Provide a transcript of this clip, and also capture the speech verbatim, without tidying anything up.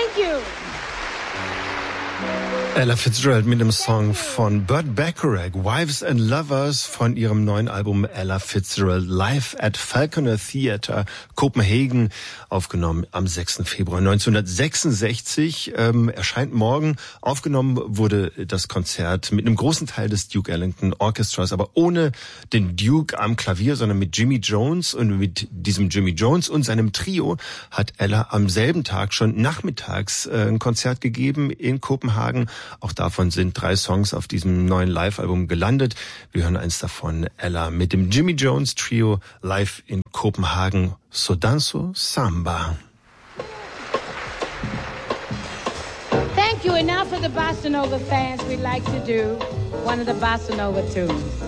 Thank you. Ella Fitzgerald mit dem Song von Burt Bacharach, Wives and Lovers, von ihrem neuen Album Ella Fitzgerald Live at Falconer Theatre, Kopenhagen, aufgenommen am sechsten Februar neunzehnhundertsechsundsechzig. Ähm, erscheint morgen. Aufgenommen wurde das Konzert mit einem großen Teil des Duke Ellington Orchestras, aber ohne den Duke am Klavier, sondern mit Jimmy Jones. Und mit diesem Jimmy Jones und seinem Trio hat Ella am selben Tag schon nachmittags äh, ein Konzert gegeben in Kopenhagen. Auch davon sind drei Songs auf diesem neuen Live-Album gelandet. Wir hören eins davon, Ella mit dem Jimmy Jones Trio live in Kopenhagen, So Danso Samba. Thank you. And now for the Bossa Nova fans, we'd like to do one of the Bossa Nova tunes.